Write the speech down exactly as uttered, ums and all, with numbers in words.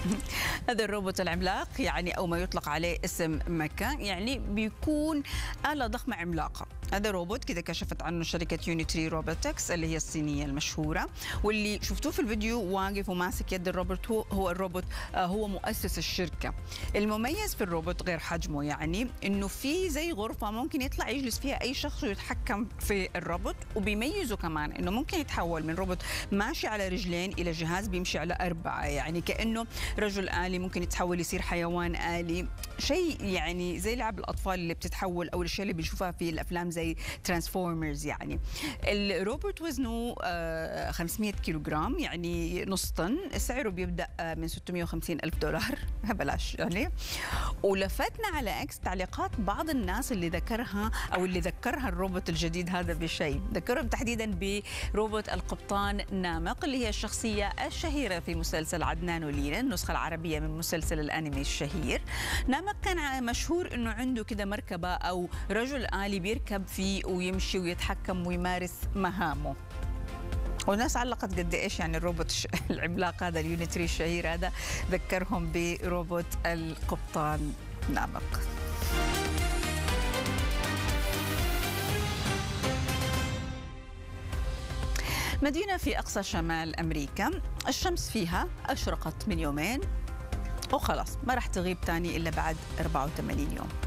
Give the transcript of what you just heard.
هذا الروبوت العملاق يعني أو ما يطلق عليه اسم مكان يعني بيكون آلة ضخمة عملاقة. هذا روبوت كده كشفت عنه شركة يونيتري روبوتكس اللي هي الصينية المشهورة، واللي شفتوه في الفيديو واقف وماسك يد الروبوت هو هو الروبوت آه هو مؤسس الشركة. المميز في الروبوت غير حجمه يعني إنه في زي غرفة ممكن يطلع يجلس فيها أي شخص ويتحكم في الروبوت، وبيميزه كمان إنه ممكن يتحول من روبوت ماشي على رجلين إلى جهاز بيمشي على أربعة، يعني كأنه رجل آلي ممكن يتحول يصير حيوان آلي، شيء يعني زي لعب الأطفال اللي بتتحول أو الأشياء اللي بنشوفها في الأفلام زي ترانسفورمرز. يعني الروبوت وزنه خمسمئة كيلوغرام يعني نص طن، سعره بيبدأ من ستمئة وخمسين ألف دولار بلاش يعني. ولفتنا على اكس تعليقات بعض الناس اللي ذكرها او اللي ذكرها الروبوت الجديد هذا بشيء، ذكرهم تحديدا بروبوت القبطان نامق اللي هي الشخصية الشهيرة في مسلسل عدنان ولينا، النسخة العربية من مسلسل الانمي الشهير. نامق كان مشهور انه عنده كده مركبة او رجل آلي بيركب فيه ويمشي ويتحكم ويمارس مهامه. والناس علقت قد ايش يعني الروبوت العملاق هذا اليونيتري الشهير هذا ذكرهم بروبوت القبطان نامق. مدينة في أقصى شمال أمريكا الشمس فيها أشرقت من يومين وخلاص ما راح تغيب تاني إلا بعد أربعة وثمانين يوم.